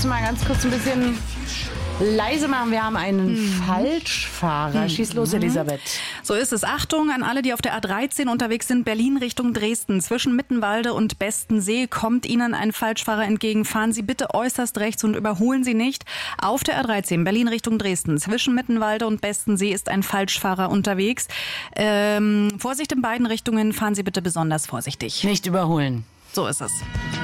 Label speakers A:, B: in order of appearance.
A: Mal ganz kurz ein bisschen leise machen. Wir haben einen Falschfahrer. Schieß los, Elisabeth.
B: So ist es. Achtung an alle, die auf der A13 unterwegs sind. Berlin Richtung Dresden. Zwischen Mittenwalde und Bestensee kommt Ihnen ein Falschfahrer entgegen. Fahren Sie bitte äußerst rechts und überholen Sie nicht. Auf der A13 Berlin Richtung Dresden. Zwischen Mittenwalde und Bestensee ist ein Falschfahrer unterwegs. Vorsicht in beiden Richtungen. Fahren Sie bitte besonders vorsichtig.
A: Nicht überholen.
B: So ist es.